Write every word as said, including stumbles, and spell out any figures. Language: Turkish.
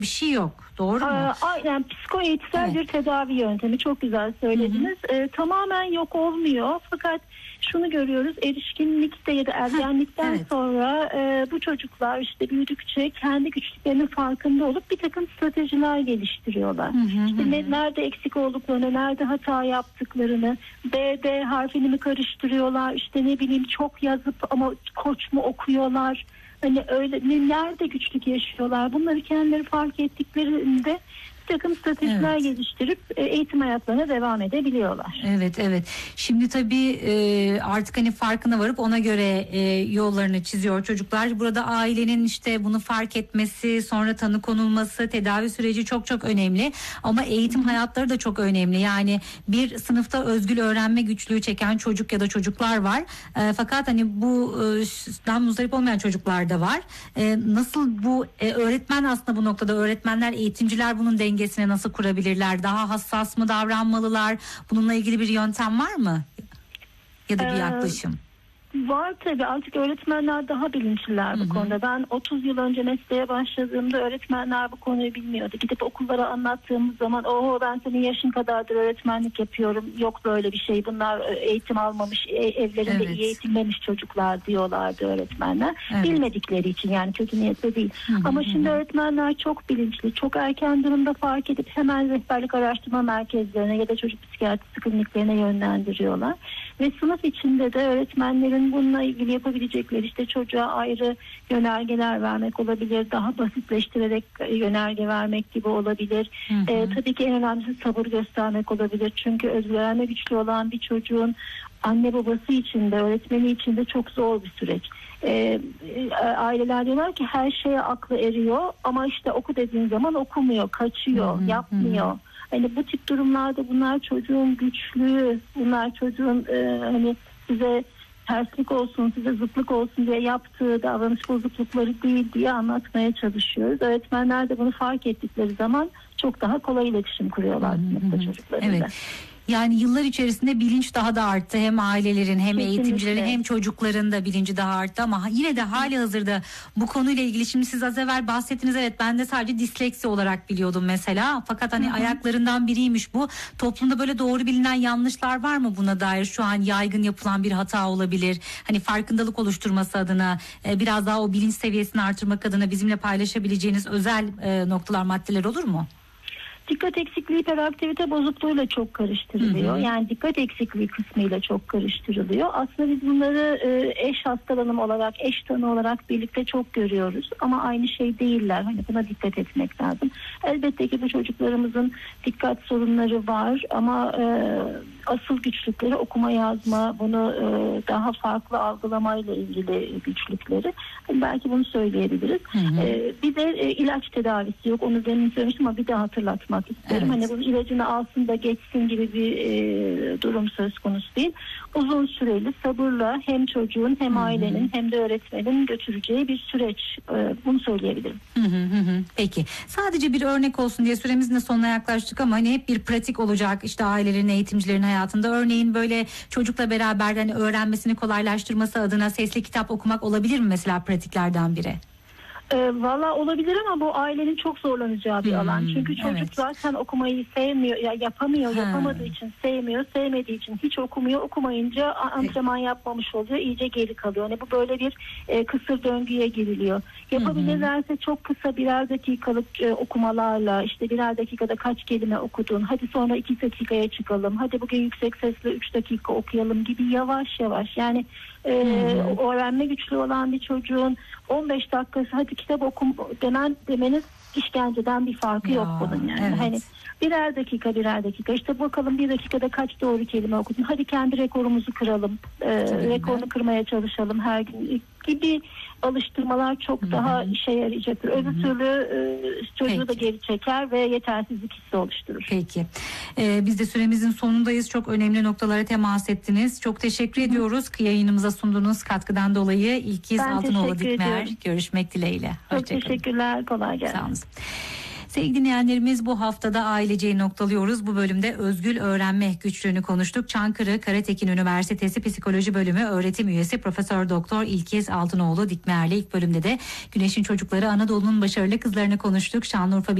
bir şey yok. Doğru mu? Aynen, psikoeğitsel evet. bir tedavi yöntemi, çok güzel söylediniz. Hı hı. E, tamamen yok olmuyor. Fakat şunu görüyoruz, erişkinlikte ya da ergenlikten evet. sonra e, bu çocuklar işte büyüdükçe kendi güçlüklerinin farkında olup bir takım stratejiler geliştiriyorlar. Hı hı, işte hı. Ne, nerede eksik olduklarını, nerede hata yaptıklarını, B, D harfini mi karıştırıyorlar, işte ne bileyim çok yazıp ama koç mu okuyorlar. Hani öyle nerede güçlük yaşıyorlar, bunları kendileri fark ettiklerinde bir takım stratejiler evet. geliştirip eğitim hayatlarına devam edebiliyorlar. Evet evet. Şimdi tabii artık hani farkına varıp ona göre yollarını çiziyor çocuklar. Burada ailenin işte bunu fark etmesi, sonra tanı konulması, tedavi süreci çok çok önemli. Ama eğitim hayatları da çok önemli. Yani bir sınıfta özgül öğrenme güçlüğü çeken çocuk ya da çocuklar var. Fakat hani bu dan muzdarip olmayan çocuklar da var. Nasıl bu öğretmen aslında bu noktada öğretmenler, eğitimciler bunun dengesini nasıl kurabilirler? Daha hassas mı davranmalılar? Bununla ilgili bir yöntem var mı? Ya da bir yaklaşım? Var tabii, artık öğretmenler daha bilinçliler bu Hı-hı. konuda. Ben otuz yıl önce mesleğe başladığımda öğretmenler bu konuyu bilmiyordu. Gidip okullara anlattığımız zaman oho ben senin yaşın kadardır öğretmenlik yapıyorum. Yok böyle bir şey, bunlar eğitim almamış, evlerinde evet. iyi eğitilmemiş çocuklar diyorlardı öğretmenler. Evet. Bilmedikleri için, yani kötü niyetle değil. Hı-hı. Ama şimdi öğretmenler çok bilinçli, çok erken durumda fark edip hemen rehberlik araştırma merkezlerine ya da çocuk psikiyatrisi kliniklerine yönlendiriyorlar. Ve sınıf içinde de öğretmenlerin bununla ilgili yapabilecekleri işte çocuğa ayrı yönergeler vermek olabilir, daha basitleştirerek yönerge vermek gibi olabilir. Hı hı. Ee, tabii ki en önemlisi sabır göstermek olabilir. Çünkü özgüvenme güçlü olan bir çocuğun anne babası için de öğretmeni için de çok zor bir süreç. Ee, aileler diyorlar ki her şeye aklı eriyor ama işte oku dediğin zaman okumuyor, kaçıyor, hı hı, yapmıyor. Hı. Hani bu tip durumlarda bunlar çocuğun güçlüğü, bunlar çocuğun e, hani size terslik olsun, size zıtlık olsun diye yaptığı davranış bozuklukları değil diye anlatmaya çalışıyoruz. Öğretmenler de bunu fark ettikleri zaman çok daha kolay iletişim kuruyorlar sınıfta çocuklarıyla. Evet. Yani yıllar içerisinde bilinç daha da arttı. Hem ailelerin hem Kesinlikle. eğitimcilerin hem çocukların da bilinci daha arttı ama yine de hali hazırda bu konuyla ilgili, şimdi siz az evvel bahsettiniz, evet ben de sadece disleksi olarak biliyordum mesela. Fakat hani Hı-hı. ayaklarından biriymiş bu. Toplumda böyle doğru bilinen yanlışlar var mı buna dair? Şu an yaygın yapılan bir hata olabilir. Hani farkındalık oluşturması adına, biraz daha o bilinç seviyesini artırmak adına bizimle paylaşabileceğiniz özel noktalar, maddeler olur mu? Dikkat eksikliği hiperaktivite bozukluğuyla çok karıştırılıyor. Hı hı. Yani dikkat eksikliği kısmıyla çok karıştırılıyor. Aslında biz bunları eş hastalanım olarak, eş tanı olarak birlikte çok görüyoruz. Ama aynı şey değiller. Hani buna dikkat etmek lazım. Elbette ki bu çocuklarımızın dikkat sorunları var ama e, asıl güçlükleri okuma yazma, bunu e, daha farklı algılamayla ilgili güçlükleri. Yani belki bunu söyleyebiliriz. Hı hı. E, bir de e, ilaç tedavisi yok. Onu demin söylemiştim ama bir daha hatırlatmak isterim. Evet. Hani bunun ilacını alsın da geçsin gibi bir e, durum söz konusu değil. Uzun süreli sabırla hem çocuğun hem ailenin, hı hı, hem de öğretmenin götüreceği bir süreç. E, bunu söyleyebilirim. Hı hı hı. Peki. Sadece bir örnek olsun diye süremizin de sonuna yaklaştık ama hani hep bir pratik olacak işte ailelerin, eğitimcilerin hayatında. Örneğin böyle çocukla beraber hani öğrenmesini kolaylaştırması adına sesli kitap okumak olabilir mi mesela pratiklerden biri? E, Valla olabilir ama bu ailenin çok zorlanacağı bir hmm, alan. Çünkü çocuk evet. zaten okumayı sevmiyor, ya yapamıyor, ha. yapamadığı için sevmiyor, sevmediği için hiç okumuyor. Okumayınca antrenman yapmamış oluyor, iyice geri kalıyor. Yani bu böyle bir e, kısır döngüye giriliyor. Yapabilirlerse hmm. çok kısa birer dakikalık e, okumalarla, işte birer dakikada kaç kelime okudun, hadi sonra iki dakikaya çıkalım, hadi bugün yüksek sesle üç dakika okuyalım gibi yavaş yavaş. Yani e, hmm. öğrenme güçlü olan bir çocuğun on beş dakikası hadi kitap okum demen demeniz işkenceden bir farkı ya, yok bunun yani. Evet. Hani birer dakika birer dakika işte bakalım bir dakikada kaç doğru kelime okudun. Hadi kendi rekorumuzu kıralım. Ee, rekorunu kırmaya çalışalım her gün gibi alıştırmalar çok Hı-hı. daha işe yarayacaktır. Öbür türlü e, çocuğu Peki. da geri çeker ve yetersizlik hissi oluşturur. Peki. Ee, biz de süremizin sonundayız. Çok önemli noktalara temas ettiniz. Çok teşekkür Hı-hı. ediyoruz. Yayınımıza sunduğunuz katkıdan dolayı. İlkiz Altınoğlu Dikmer. Görüşmek dileğiyle. Çok teşekkürler. Kolay gelsin. Sağ olun. Sevgili dinleyenlerimiz, bu haftada aileceyi noktalıyoruz. Bu bölümde özgül öğrenme güçlüğünü konuştuk. Çankırı Karatekin Üniversitesi Psikoloji Bölümü öğretim üyesi Profesör Doktor İlkiz Altınoğlu Dikmeer'le ilk bölümde de Güneş'in Çocukları Anadolu'nun başarılı kızlarını konuştuk. Şanlıurfa